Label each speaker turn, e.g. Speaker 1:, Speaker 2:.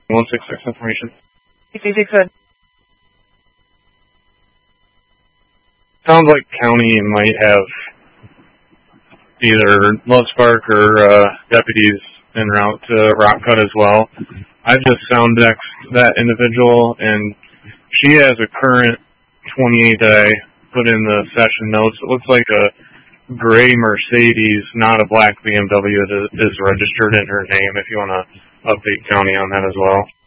Speaker 1: 166 information.
Speaker 2: 66.
Speaker 1: Sounds like county might have either Love Spark or deputies en route to Rock Cut as well. I just sound dexed that individual, and she has a current 28 that I put in the session notes. It looks like a gray Mercedes, not a black BMW, that is registered in her name, if you want to update county on that as well.